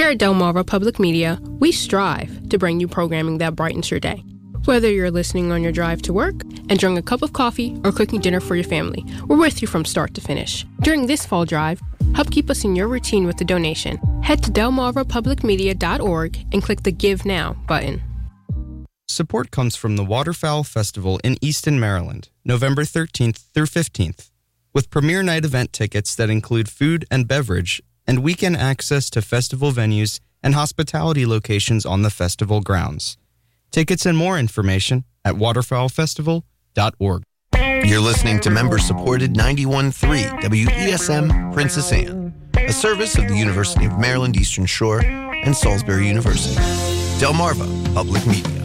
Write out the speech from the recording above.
Here at Delmarva Public Media, we strive to bring you programming that brightens your day. Whether you're listening on your drive to work, enjoying a cup of coffee, or cooking dinner for your family, we're with you from start to finish. During this fall drive, help keep us in your routine with a donation. Head to delmarvapublicmedia.org and click the Give Now button. Support comes from the Waterfowl Festival in Easton, Maryland, November 13th through 15th, with premier night event tickets that include food and beverage and weekend access to festival venues and hospitality locations on the festival grounds. Tickets and more information at waterfowlfestival.org. You're listening to member-supported 91.3 WESM Princess Anne, a service of the University of Maryland Eastern Shore and Salisbury University. Delmarva Public Media.